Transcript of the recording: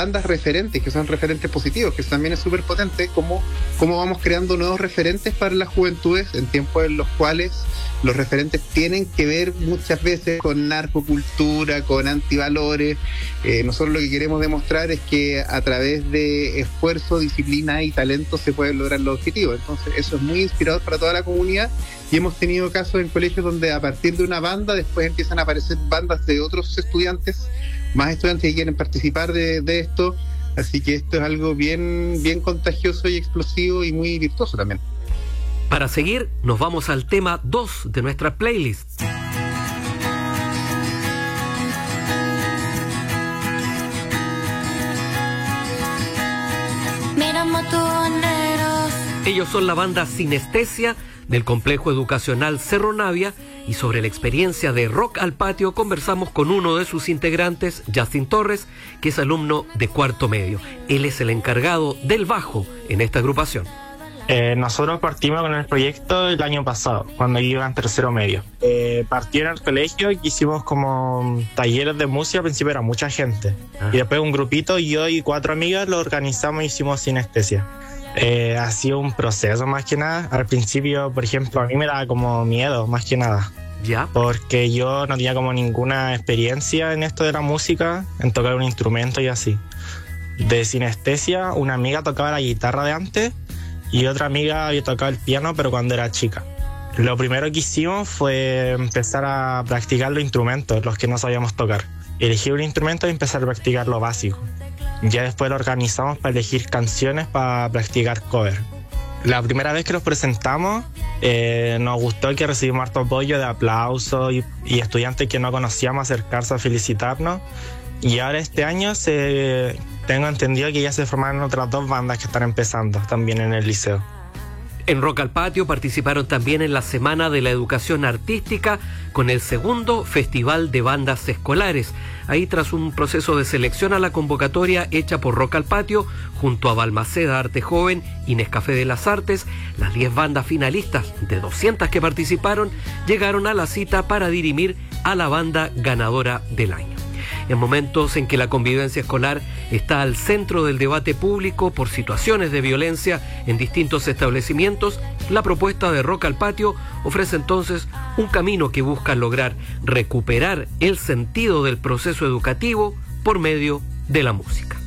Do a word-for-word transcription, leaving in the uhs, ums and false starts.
bandas referentes, que son referentes positivos, que también es súper potente, cómo, cómo vamos creando nuevos referentes para las juventudes en tiempos en los cuales los referentes tienen que ver muchas veces con narcocultura, con antivalores. Eh, nosotros lo que queremos demostrar es que a través de esfuerzo, disciplina y talento se pueden lograr los objetivos. Entonces eso es muy inspirador para toda la comunidad, y hemos tenido casos en colegios donde a partir de una banda después empiezan a aparecer bandas de otros estudiantes, más estudiantes que quieren participar de, de esto. Así que esto es algo bien, bien contagioso y explosivo y muy virtuoso también. Para seguir, nos vamos al tema dos de nuestra playlist. Ellos son la banda Sinestesia del Complejo Educacional Cerro Navia, y sobre la experiencia de Rock al Patio conversamos con uno de sus integrantes, Justin Torres, que es alumno de cuarto medio. Él es el encargado del bajo en esta agrupación. Eh, nosotros partimos con el proyecto el año pasado, cuando iba en tercero medio. Eh, partí en el colegio y hicimos como talleres de música. Al principio era mucha gente. Ah. Y después un grupito, yo y cuatro amigas lo organizamos y hicimos Sinestesia. Eh, ha sido un proceso más que nada. Al principio, por ejemplo, a mí me daba como miedo, más que nada. ¿Ya? Porque yo no tenía como ninguna experiencia en esto de la música, en tocar un instrumento y así. De Sinestesia, una amiga tocaba la guitarra de antes y otra amiga había tocado el piano, pero cuando era chica. Lo primero que hicimos fue empezar a practicar los instrumentos, los que no sabíamos tocar. Elegir un instrumento y empezar a practicar lo básico. Ya después lo organizamos para elegir canciones para practicar cover. La primera vez que los presentamos, eh, nos gustó que recibimos harto apoyo de aplausos y, y estudiantes que no conocíamos acercarse a felicitarnos. Y ahora este año se, tengo entendido que ya se formaron otras dos bandas que están empezando también en el liceo. En Rock al Patio participaron también en la Semana de la Educación Artística con el segundo Festival de Bandas Escolares. Ahí, tras un proceso de selección a la convocatoria hecha por Rock al Patio, junto a Balmaceda Arte Joven y Nescafé de las Artes, las diez bandas finalistas de doscientas que participaron llegaron a la cita para dirimir a la banda ganadora del año. En momentos en que la convivencia escolar está al centro del debate público por situaciones de violencia en distintos establecimientos, la propuesta de Rock al Patio ofrece entonces un camino que busca lograr recuperar el sentido del proceso educativo por medio de la música.